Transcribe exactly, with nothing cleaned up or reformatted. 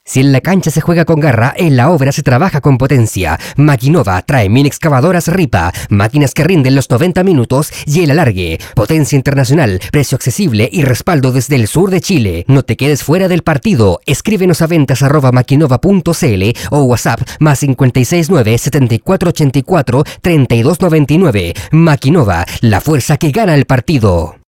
Si en la cancha se juega con garra, en la obra se trabaja con potencia. Maquinova trae mini excavadoras Ripa, máquinas que rinden los noventa minutos y el alargue. Potencia internacional, precio accesible y respaldo desde el sur de Chile. No te quedes fuera del partido. Escríbenos a ventas arroba maquinova punto cl o WhatsApp más cinco seis nueve, setenta y cuatro ochenta y cuatro, treinta y dos noventa y nueve. Maquinova, la fuerza que gana el partido.